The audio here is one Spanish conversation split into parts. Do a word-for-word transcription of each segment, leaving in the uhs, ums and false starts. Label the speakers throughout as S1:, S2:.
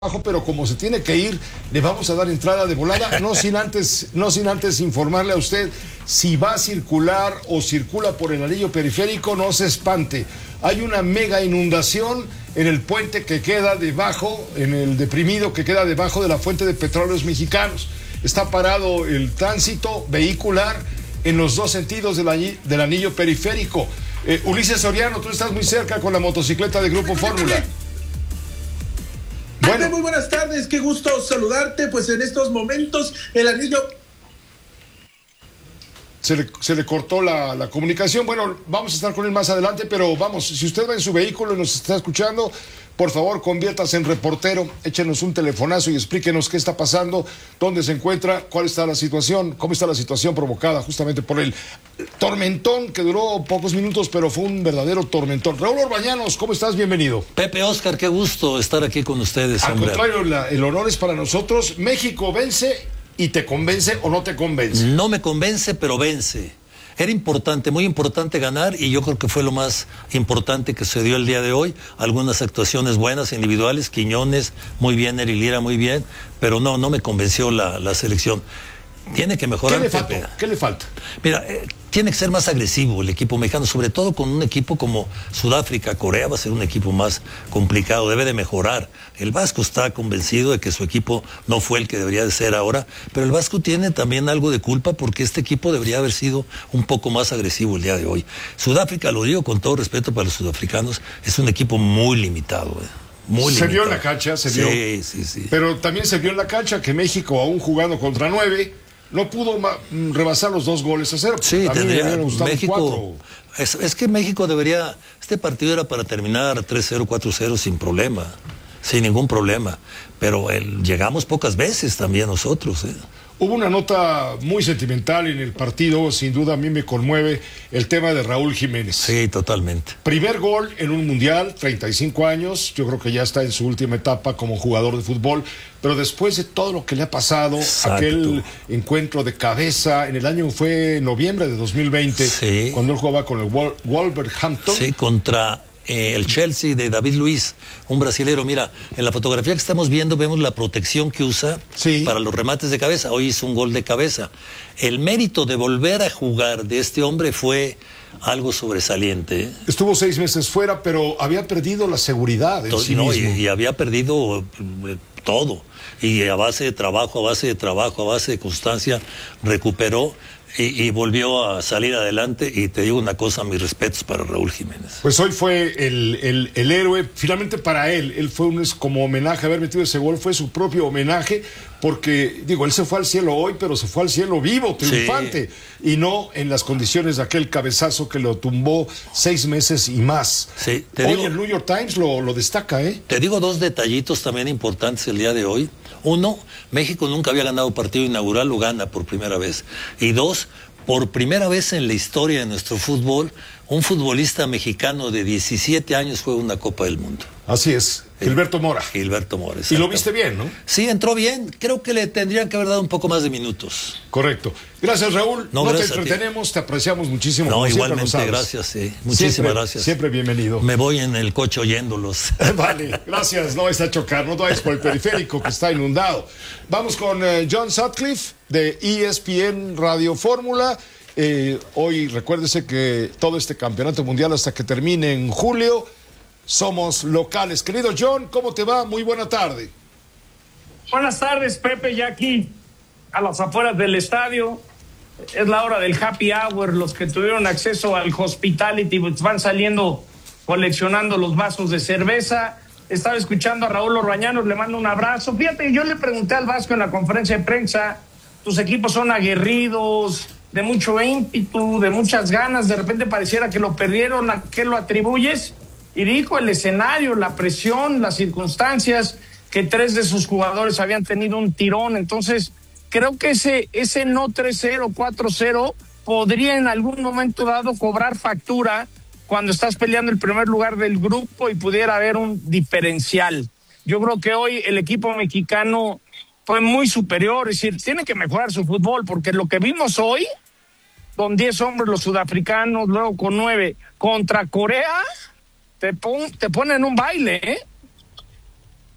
S1: Pero como se tiene que ir, le vamos a dar entrada de volada, no sin antes, no sin antes informarle a usted si va a circular o circula por el anillo periférico. No se espante, hay una mega inundación en el puente que queda debajo, en el deprimido que queda debajo de la fuente de Petróleos Mexicanos. Está parado el tránsito vehicular en los dos sentidos del, anillo, del anillo periférico. eh, Ulises Soriano, tú estás muy cerca con la motocicleta de Grupo Fórmula.
S2: Bueno. Muy buenas tardes, qué gusto saludarte. Pues en estos momentos el anillo
S1: se le, se le cortó la, la comunicación. Bueno, vamos a estar con él más adelante, pero vamos, si usted va en su vehículo y nos está escuchando, por favor, conviértase en reportero, échenos un telefonazo y explíquenos qué está pasando, dónde se encuentra, cuál está la situación, cómo está la situación provocada justamente por el tormentón que duró pocos minutos, pero fue un verdadero tormentón. Raúl Orbañanos, ¿cómo estás? Bienvenido.
S3: Pepe, Oscar, qué gusto estar aquí con ustedes.
S1: Al contrario, la, el honor es para nosotros. México vence y te convence o no te convence.
S3: No me convence, pero vence. Era importante, muy importante ganar, y yo creo que fue lo más importante que se dio el día de hoy. Algunas actuaciones buenas, individuales, Quiñones, muy bien, Eri Lira, muy bien, pero no, no me convenció la, la selección. Tiene que mejorar.
S1: ¿Qué le falta? ¿Qué le falta?
S3: Mira, eh, tiene que ser más agresivo el equipo mexicano, sobre todo con un equipo como Sudáfrica. Corea va a ser un equipo más complicado, debe de mejorar. El Vasco está convencido de que su equipo no fue el que debería de ser ahora, pero el Vasco tiene también algo de culpa porque este equipo debería haber sido un poco más agresivo el día de hoy. Sudáfrica, lo digo con todo respeto para los sudafricanos, es un equipo muy limitado, eh. Muy
S1: se
S3: limitado.
S1: vio en la cancha, se vio.
S3: Sí, sí, sí.
S1: Pero también se vio en la cancha que México, aún jugando contra nueve, no pudo ma- rebasar los dos goles a cero.
S3: Sí,
S1: a
S3: tendría.
S1: mí me gustado
S3: México. Es, es que México debería. Este partido era para terminar tres cero, cuatro cero sin problema, sin ningún problema. Pero el, llegamos pocas veces también nosotros, ¿eh?
S1: Hubo una nota muy sentimental en el partido, sin duda a mí me conmueve el tema de Raúl Jiménez.
S3: Sí, totalmente.
S1: Primer gol en un mundial, treinta y cinco años, yo creo que ya está en su última etapa como jugador de fútbol, pero después de todo lo que le ha pasado,
S3: Exacto.
S1: Aquel encuentro de cabeza, en el año fue noviembre de dos mil veinte,
S3: sí.
S1: Cuando él jugaba con el Wol- Wolverhampton.
S3: Sí, contra eh, el Chelsea de David Luiz, un brasilero. Mira, en la fotografía que estamos viendo vemos la protección que usa
S1: sí.
S3: para los remates de cabeza. Hoy hizo un gol de cabeza. El mérito de volver a jugar de este hombre fue algo sobresaliente, ¿eh?
S1: Estuvo seis meses fuera, pero había perdido la seguridad en sí
S3: no,
S1: mismo.
S3: Y, y había perdido eh, todo. Y a base de trabajo, a base de trabajo, a base de constancia, recuperó y, y volvió a salir adelante. Y te digo una cosa, mis respetos para Raúl Jiménez.
S1: Pues hoy fue el, el, el héroe, finalmente para él, él fue un, como homenaje, haber metido ese gol fue su propio homenaje, porque, digo, él se fue al cielo hoy, pero se fue al cielo vivo, triunfante, sí. Y no en las condiciones de aquel cabezazo que lo tumbó seis meses y más.
S3: Sí, te
S1: hoy
S3: digo,
S1: el New York Times lo, lo destaca, ¿eh?
S3: Te digo dos detallitos también importantes el día de hoy. Uno, México nunca había ganado partido inaugural, lo gana por primera vez. Y dos, por primera vez en la historia de nuestro fútbol, un futbolista mexicano de diecisiete años juega una Copa del Mundo.
S1: Así es, Gilberto Mora.
S3: Gilberto Mora.
S1: Y lo viste bien, ¿no?
S3: Sí, entró bien. Creo que le tendrían que haber dado un poco más de minutos.
S1: Correcto. Gracias, Raúl.
S3: No,
S1: no
S3: gracias
S1: te entretenemos, te apreciamos muchísimo.
S3: No, igualmente, gracias. Sí. Muchísimas
S1: siempre,
S3: gracias.
S1: Siempre bienvenido.
S3: Me voy en el coche oyéndolos.
S1: Vale, gracias. No vais a chocar, no vayas por el periférico que está inundado. Vamos con uh, John Sutcliffe de E S P N Radio Fórmula. Eh, hoy recuérdese que todo este campeonato mundial hasta que termine en julio somos locales. Querido John, ¿cómo te va? Muy buena tarde.
S4: Buenas tardes, Pepe, ya aquí a las afueras del estadio. Es la hora del happy hour. Los que tuvieron acceso al hospitality pues van saliendo coleccionando los vasos de cerveza. Estaba escuchando a Raúl Orbañanos, le mando un abrazo. Fíjate, yo le pregunté al Vasco en la conferencia de prensa, tus equipos son aguerridos, de mucho ímpetu, de muchas ganas, de repente pareciera que lo perdieron, ¿a qué lo atribuyes? Y dijo el escenario, la presión, las circunstancias, que tres de sus jugadores habían tenido un tirón. Entonces, creo que ese, ese no tres cero, cuatro cero podría en algún momento dado cobrar factura cuando estás peleando el primer lugar del grupo y pudiera haber un diferencial. Yo creo que hoy el equipo mexicano fue muy superior, es decir, tiene que mejorar su fútbol, porque lo que vimos hoy, con diez hombres los sudafricanos, luego con nueve, contra Corea, te, pon, te ponen un baile, ¿eh?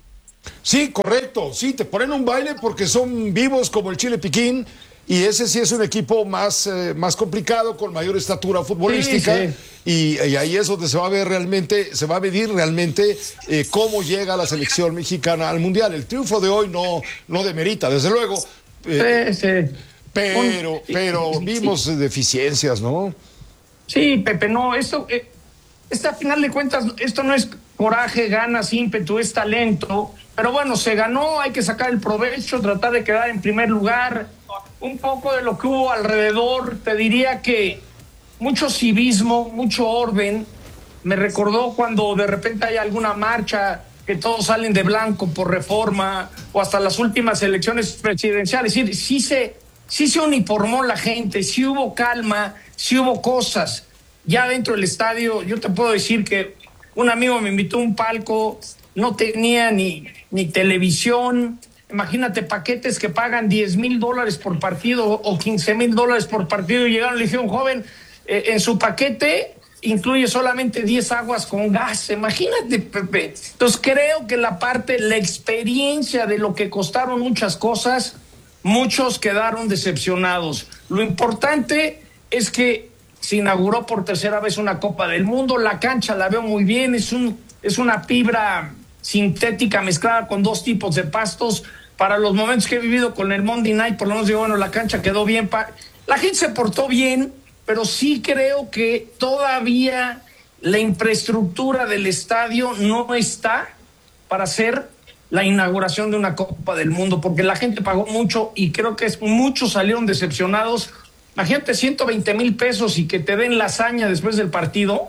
S1: Sí, correcto. Sí, te ponen un baile porque son vivos como el Chile Piquín. Y ese sí es un equipo más, eh, más complicado, con mayor estatura futbolística. Sí, sí. Y, y ahí es donde se va a ver realmente, se va a medir realmente eh, cómo llega la selección mexicana al Mundial. El triunfo de hoy no, no demerita, desde luego. Eh, sí, sí. Pero, pero vimos sí. deficiencias, ¿no?
S4: Sí, Pepe, no, esto, eh, esta a final de cuentas, esto no es coraje, ganas, ímpetu, es talento. Pero bueno, se ganó, hay que sacar el provecho, tratar de quedar en primer lugar. Un poco de lo que hubo alrededor, te diría que mucho civismo, mucho orden. Me recordó cuando de repente hay alguna marcha que todos salen de blanco por Reforma, o hasta las últimas elecciones presidenciales. Es decir, sí se, sí se uniformó la gente, sí hubo calma, sí hubo cosas. Ya dentro del estadio, yo te puedo decir que un amigo me invitó a un palco, no tenía ni, ni televisión. Imagínate, paquetes que pagan diez mil dólares por partido o quince mil dólares por partido, y llegaron y le dijeron, joven, eh, en su paquete incluye solamente diez aguas con gas. Imagínate, Pepe. Entonces creo que la parte, la experiencia de lo que costaron muchas cosas, muchos quedaron decepcionados. Lo importante es que se inauguró por tercera vez una Copa del Mundo, la cancha la veo muy bien, es, un, es una fibra sintética mezclada con dos tipos de pastos. Para los momentos que he vivido con el Monday Night, por lo menos digo, bueno, la cancha quedó bien. Pa- la gente se portó bien, pero sí creo que todavía la infraestructura del estadio no está para hacer la inauguración de una Copa del Mundo, porque la gente pagó mucho y creo que es, muchos salieron decepcionados. Imagínate ciento veinte mil pesos y que te den lasaña después del partido.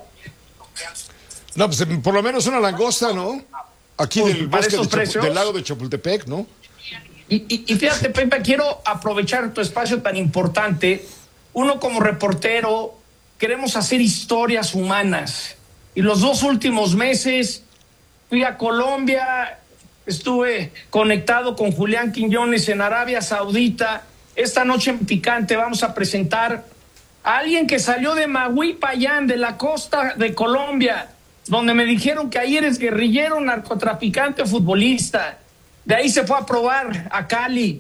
S1: No, pues por lo menos una langosta, ¿no? Aquí pues, del bosque de Chapu- del lago de Chapultepec, ¿no?
S4: Y, y, y fíjate, Pepe, quiero aprovechar tu espacio tan importante. Uno como reportero, queremos hacer historias humanas. Y los dos últimos meses fui a Colombia, estuve conectado con Julián Quiñones en Arabia Saudita. Esta noche en Picante vamos a presentar a alguien que salió de Magüí Payán, de la costa de Colombia, donde me dijeron que ahí eres guerrillero, narcotraficante, futbolista. De ahí se fue a probar a Cali.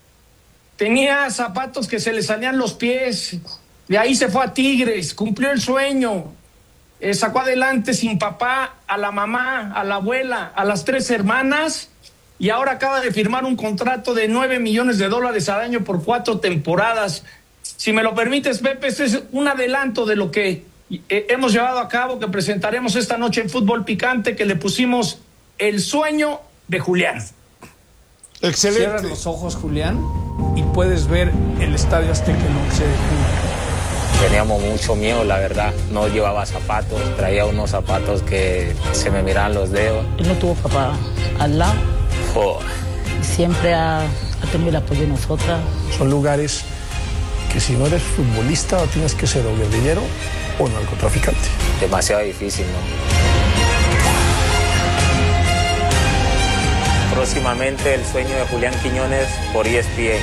S4: Tenía zapatos que se le salían los pies. De ahí se fue a Tigres, cumplió el sueño. Eh, sacó adelante sin papá a la mamá, a la abuela, a las tres hermanas, y ahora acaba de firmar un contrato de nueve millones de dólares al año por cuatro temporadas. Si me lo permites, Pepe, este es un adelanto de lo que eh, hemos llevado a cabo, que presentaremos esta noche en Fútbol Picante, que le pusimos El Sueño de Julián.
S1: Excelente.
S5: Cierras los ojos, Julián, y puedes ver el Estadio Azteca el once de junio.
S6: Teníamos mucho miedo, la verdad. No llevaba zapatos, traía unos zapatos que se me miraban los dedos.
S7: Él no tuvo papá al lado.
S6: Oh.
S7: Siempre ha, ha tenido el apoyo de nosotras.
S5: Son lugares que si no eres futbolista tienes que ser o guerrillero o narcotraficante.
S6: Demasiado difícil, ¿no? Próximamente El Sueño de Julián Quiñones por E S P N.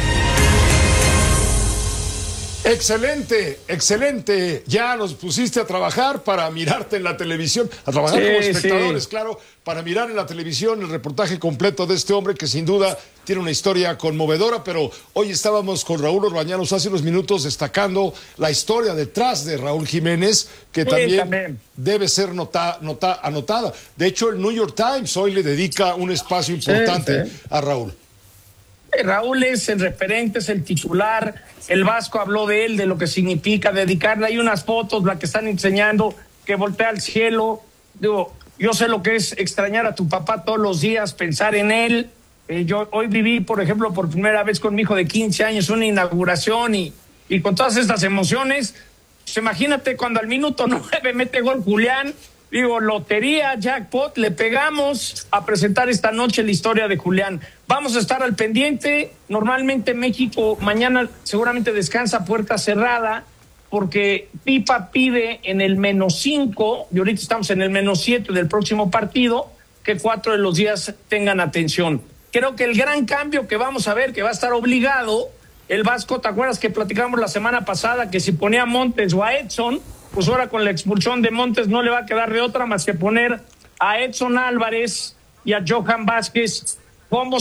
S1: Excelente, excelente. Ya nos pusiste a trabajar para mirarte en la televisión, a trabajar
S4: sí,
S1: como espectadores,
S4: sí.
S1: claro, para mirar en la televisión el reportaje completo de este hombre que sin duda tiene una historia conmovedora, pero hoy estábamos con Raúl Orbañanos hace unos minutos destacando la historia detrás de Raúl Jiménez, que
S4: sí,
S1: también,
S4: también debe
S1: ser nota, nota, anotada. De hecho, el New York Times hoy le dedica un espacio importante sí, sí. a Raúl.
S4: Raúl es el referente, es el titular. El Vasco habló de él, de lo que significa dedicarle. Hay unas fotos, la que están enseñando, que voltea al cielo. Digo, yo sé lo que es extrañar a tu papá todos los días, pensar en él. Eh, yo hoy viví, por ejemplo, por primera vez con mi hijo de quince años, una inauguración y, y con todas estas emociones. Pues imagínate cuando al minuto nueve mete gol Julián. Digo, lotería, jackpot, le pegamos a presentar esta noche la historia de Julián. Vamos a estar al pendiente. Normalmente México mañana seguramente descansa puerta cerrada porque FIFA pide en el menos cinco, y ahorita estamos en el menos siete del próximo partido, que cuatro de los días tengan atención. Creo que el gran cambio que vamos a ver, que va a estar obligado, el Vasco, ¿te acuerdas que platicamos la semana pasada que si ponía a Montes o a Edson, pues ahora con la expulsión de Montes no le va a quedar de otra más que poner a Edson Álvarez y a Johan Vázquez como